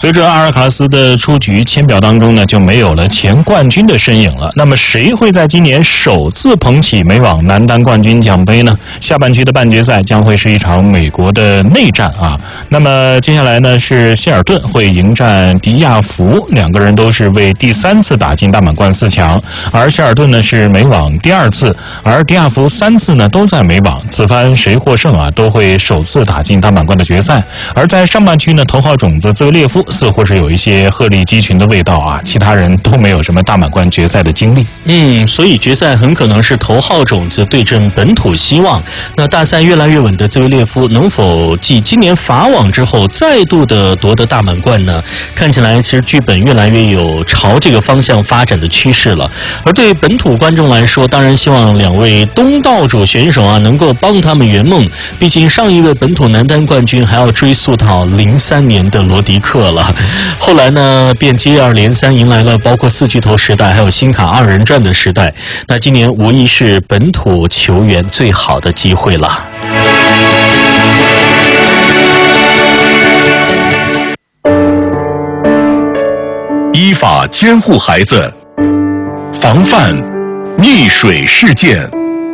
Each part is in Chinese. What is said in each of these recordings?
随着阿尔卡斯的出局，签表当中呢就没有了前冠军的身影了。那么谁会在今年首次捧起美网男单冠军奖杯呢？下半区的半决赛将会是一场美国的内战啊。那么接下来呢是谢尔顿会迎战迪亚福，两个人都是为第3次打进大满贯4强，而谢尔顿呢是美网第2次，而迪亚福3次呢都在美网。此番谁获胜啊，都会首次打进大满贯的决赛。而在上半区呢，头号种子兹维列夫似乎是有一些鹤立鸡群的味道啊，其他人都没有什么大满贯决赛的经历。 所以决赛很可能是头号种子对阵本土希望。那大赛越来越稳的兹维列夫能否继今年法网之后再度的夺得大满贯呢？看起来其实剧本越来越有朝这个方向发展的趋势了。而对本土观众来说，当然希望两位东道主选手啊能够帮他们圆梦，毕竟上一位本土男单冠军还要追溯到03年的罗迪克了。后来呢便接二连三迎来了包括4巨头时代还有新卡2人转的时代。那今年无疑是本土球员最好的机会了。 依法监护孩子，防范溺水事件。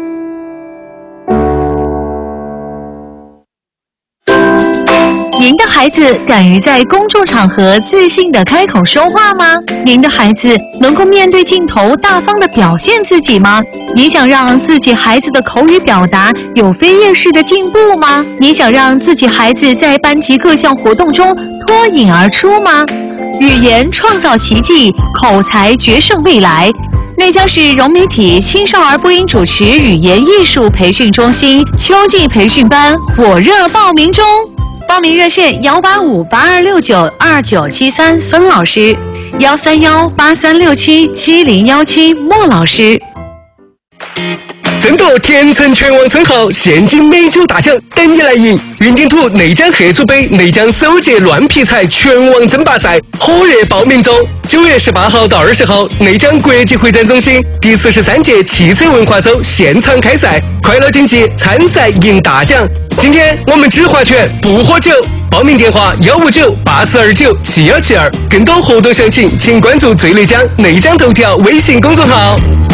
您的孩子敢于在公众场合自信地开口说话吗？您的孩子能够面对镜头大方地表现自己吗？你想让自己孩子的口语表达有飞跃式的进步吗？你想让自己孩子在班级各项活动中脱颖而出吗？语言创造奇迹，口才决胜未来。内江市融媒体青少儿播音主持语言艺术培训中心秋季培训班火热报名中，报名热线18582692973孙老师，13183677017莫老师。 争夺甜橙全网称号，现金美酒大奖等你来赢！云顶土内江合组杯内江首届乱劈柴全网争霸赛火热报名中，9月18号到20号，内江国际会展中心第43届汽车文化周现场开赛，快乐竞技，参赛赢大奖。今天我们只划拳不喝酒，报名电话15984297172，更多活动详情请关注最内江内江头条微信公众号。